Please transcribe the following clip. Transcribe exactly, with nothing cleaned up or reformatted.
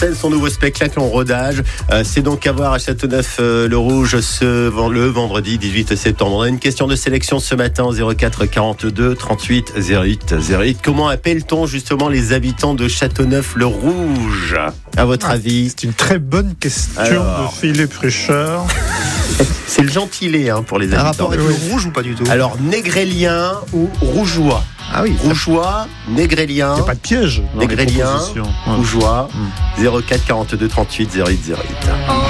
scène son nouveau spectacle en rodage. Euh, c'est donc à voir à Châteauneuf-le-Rouge ce, le vendredi dix-huit septembre. On a une question de sélection ce matin au zéro quatre quarante-deux trente-huit zéro huit zéro huit. Comment appelle-t-on justement les habitants de Châteauneuf-le-Rouge, à votre ah, avis? C'est une très bonne question. Alors... de Philippe Richer. C'est le gentilé hein, pour les habitants. Un rapport avec le rouge ou pas du tout? Alors, négrélien ou rougeois? Ah oui. Rougeois, négrélien. Il n'y a pas de piège. Négrélien, ouais. rougeois. Mmh. zéro quatre quarante-deux trente-huit zéro huit zéro huit.